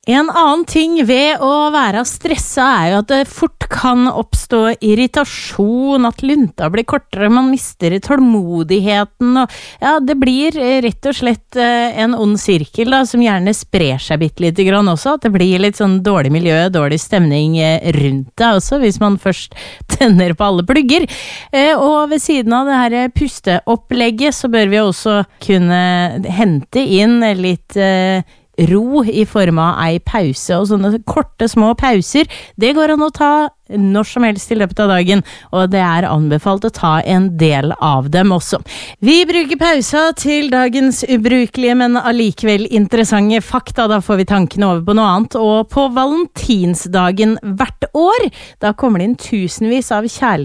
En annen ting ved å være stresset jo at det fort kan oppstå irritasjon, at lunta blir kortere, man mister tålmodigheten, og ja, det blir rett og slett en ond sirkel da, som gjerne sprer seg bitte litt grann også, at det blir litt sånn dårlig miljø, dårlig stemning rundt det også, hvis man først tenner på alle plugger. Og ved siden av det her pusteopplegget så bør vi også kunne hente inn litt ro i form av ei pause, og sånne korte små pauser, det går an å ta når som helst i løpet av dagen, og det anbefalt å ta en del av dem også. Vi bruker pausa til dagens ubrukelige, men allikevel interessante fakta, da får vi tankene over på noe annet, og på valentinsdagen hvert år, da kommer det inn tusenvis av kjærlighet